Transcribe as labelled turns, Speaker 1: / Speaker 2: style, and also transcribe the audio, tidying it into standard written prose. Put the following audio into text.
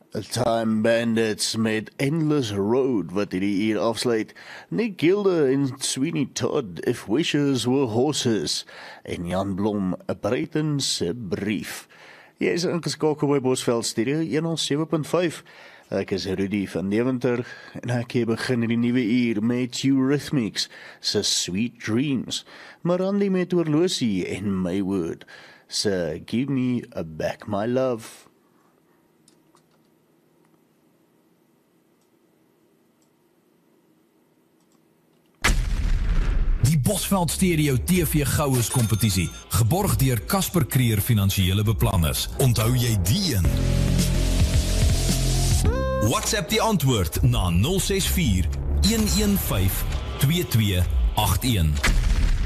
Speaker 1: Time Bandits met Endless Road wat hierdie uur afsluit. Nick Gilder en Sweeney Todd, If Wishes Were Horses, en Jan Blom, Breiten se brief. Jy is ingeskakel by Bosveld Studio 107.5. Ek is Rudy van Deventer en ek begin die nuwe uur met Eurythmics se Sweet Dreams, Marandi met Oorlosie en Maywood se Give Me a Back My Love.
Speaker 2: Die Bosveld Stereo TV Goues kompetisie, geborg deur Casper Creer Finansiële Beplanners. Onthou jy die een? WhatsApp die antwoord na 064 115 2281.